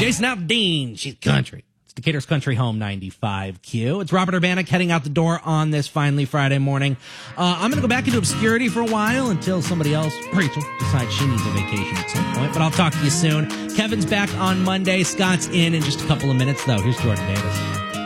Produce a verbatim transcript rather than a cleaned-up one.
Jason Aldean. She's country. It's Decatur's Country Home ninety-five Q. It's Robert Urbanic heading out the door on this finally Friday morning. Uh, I'm going to go back into obscurity for a while until somebody else, Rachel, decides she needs a vacation at some point. But I'll talk to you soon. Kevin's back on Monday. Scott's in in just a couple of minutes, though. Here's Jordan Davis.